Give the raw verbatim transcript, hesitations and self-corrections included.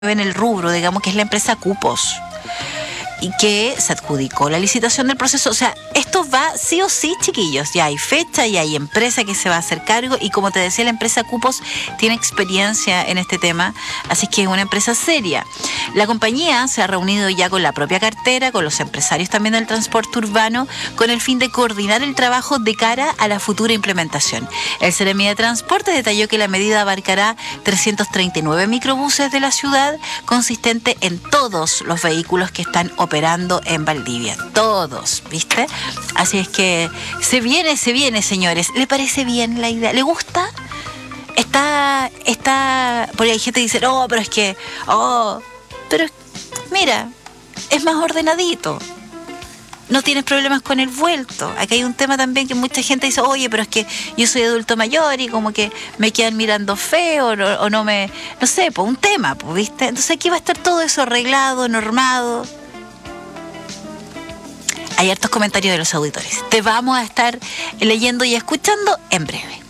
en el rubro, digamos, que es la empresa Cupos, y que se adjudicó la licitación del proceso. O sea, esto va sí o sí, chiquillos. Ya hay fecha, ya hay empresa que se va a hacer cargo, y como te decía, la empresa Cupos tiene experiencia en este tema, así que es una empresa seria. La compañía se ha reunido ya con la propia cartera, con los empresarios también del transporte urbano, con el fin de coordinar el trabajo de cara a la futura implementación. El Seremi de Transporte detalló que la medida abarcará trescientos treinta y nueve microbuses de la ciudad, consistente en todos los vehículos que están operando operando en Valdivia, todos, ¿viste? Así es que se viene, se viene, señores. ¿Le parece bien la idea? ¿Le gusta? Está, está, porque hay gente que dice, no, pero es que, oh, pero mira, es más ordenadito. No tienes problemas con el vuelto. Aquí hay un tema también que mucha gente dice, oye, pero es que yo soy adulto mayor y como que me quedan mirando feo o no, o no me, no sé, pues un tema, pues, ¿viste? Entonces aquí va a estar todo eso arreglado, normado. Hay hartos comentarios de los auditores. Te vamos a estar leyendo y escuchando en breve.